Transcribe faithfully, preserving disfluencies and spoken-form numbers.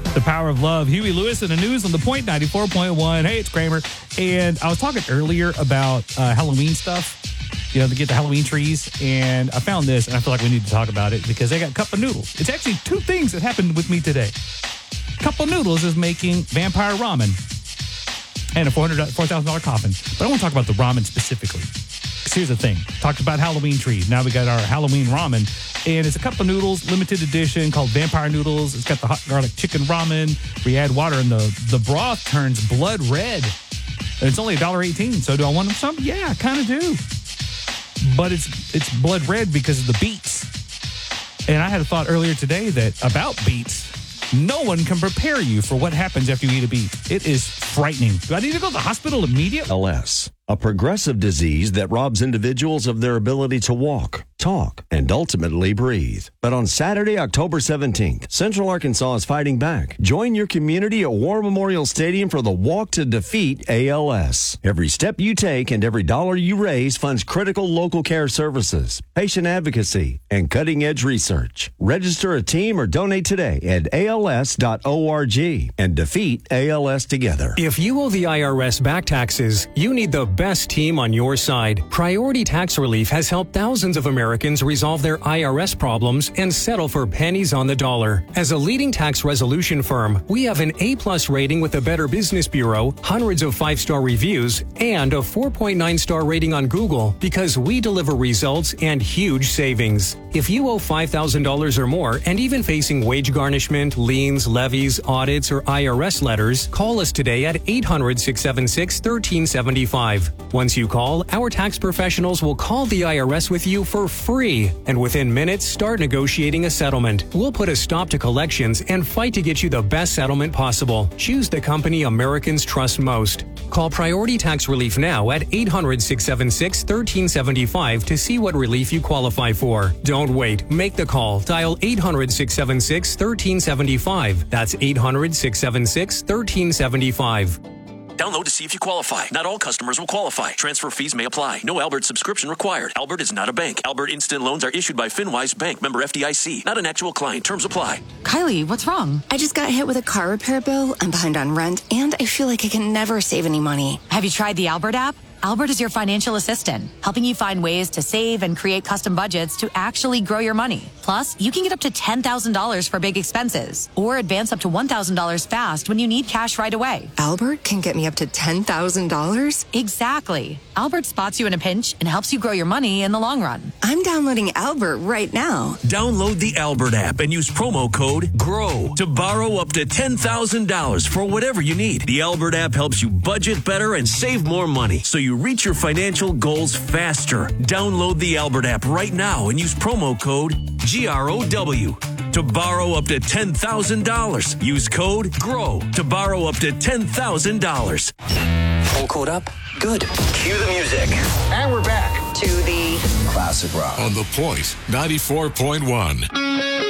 The Power of Love. Huey Lewis in the news on The Point ninety-four point one. Hey, it's Kramer. And I was talking earlier about uh, Halloween stuff, you know, to get the Halloween trees. And I found this, and I feel like we need to talk about it because they got Cup of Noodles. It's actually two things that happened with me today. Cup of Noodles is making vampire ramen and a four thousand dollars coffin. But I want to talk about the ramen specifically. Because here's the thing. Talked about Halloween trees. Now we got our Halloween ramen. And it's a cup of noodles, limited edition, called Vampire Noodles. It's got the hot garlic chicken ramen. We add water, and the, the broth turns blood red. And it's only one dollar and eighteen cents. So do I want some? Yeah, I kind of do. But it's it's blood red because of the beets. And I had a thought earlier today that about beets, no one can prepare you for what happens after you eat a beet. It is frightening. Do I need to go to the hospital immediately? L S, a progressive disease that robs individuals of their ability to walk, talk, and ultimately breathe. But on Saturday, October seventeenth, Central Arkansas is fighting back. Join your community at War Memorial Stadium for the Walk to Defeat A L S. Every step you take and every dollar you raise funds critical local care services, patient advocacy, and cutting-edge research. Register a team or donate today at A L S dot org and defeat A L S together. If you owe the I R S back taxes, you need the best team on your side. Priority Tax Relief has helped thousands of Americans resolve their I R S problems and settle for pennies on the dollar. As a leading tax resolution firm, we have an A-plus rating with the Better Business Bureau, hundreds of five-star reviews, and a four point nine star rating on Google because we deliver results and huge savings. If you owe five thousand dollars or more and even facing wage garnishment, liens, levies, audits, or I R S letters, call us today at eight hundred, six seven six, one three seven five. Once you call, our tax professionals will call the I R S with you for free, and within minutes, start negotiating a settlement. We'll put a stop to collections and fight to get you the best settlement possible. Choose the company Americans trust most. Call Priority Tax Relief now at eight hundred, six seven six, one three seven five to see what relief you qualify for. Don't wait. Make the call. Dial eight hundred, six seven six, one three seven five. That's eight hundred, six seven six, one three seven five. Download to see if you qualify. Not all customers will qualify. Transfer fees may apply. No Albert subscription required. Albert is not a bank. Albert Instant Loans are issued by FinWise Bank, member F D I C. Not an actual client. Terms apply. Kylie, what's wrong? I just got hit with a car repair bill. I'm behind on rent, and I feel like I can never save any money. Have you tried the Albert app? Albert is your financial assistant, helping you find ways to save and create custom budgets to actually grow your money. Plus, you can get up to ten thousand dollars for big expenses or advance up to one thousand dollars fast when you need cash right away. Albert can get me up to ten thousand dollars? Exactly. Albert spots you in a pinch and helps you grow your money in the long run. I'm downloading Albert right now. Download the Albert app and use promo code GROW to borrow up to ten thousand dollars for whatever you need. The Albert app helps you budget better and save more money so you reach your financial goals faster. Download the Albert app right now and use promo code G R O W to borrow up to ten thousand dollars. Use code GROW to borrow up to ten thousand dollars. All caught up? Good. Cue the music. And we're back To the Classic rock. On The Point ninety-four point one.